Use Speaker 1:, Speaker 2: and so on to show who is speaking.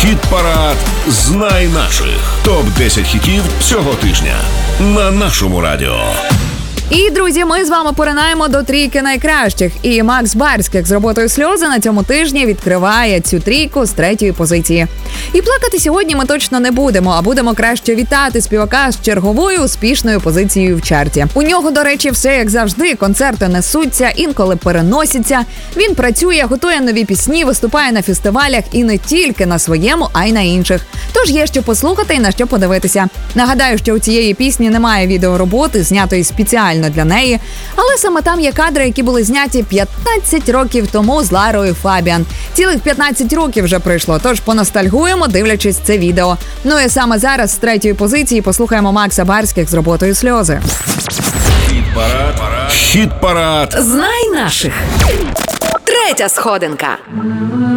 Speaker 1: Хіт-парад «Знай наших». Топ-10 хітів цього тижня на нашому радіо.
Speaker 2: І, друзі, ми з вами поринаємо до трійки найкращих. І Макс Барських з роботою «Сльози» на цьому тижні відкриває цю трійку з 3-ї позиції. І плакати сьогодні ми точно не будемо, а будемо краще вітати співака з черговою успішною позицією в чарті. У нього, до речі, все як завжди. Концерти несуться, інколи переносяться. Він працює, готує нові пісні, виступає на фестивалях і не тільки на своєму, а й на інших. Тож є що послухати і на що подивитися. Нагадаю, що у цієї пісні немає відеороботи, знятої спеціально для неї, але саме там є кадри, які були зняті 15 років тому з Ларою Фабіан. Цілих 15 років вже пройшло, тож поностальгуємо, дивлячись це відео. Ну і саме зараз з 3-ї позиції послухаємо Макса Барських з роботою «Сльози».
Speaker 1: Хіт-парад.
Speaker 3: Знай наших. 3-я сходинка.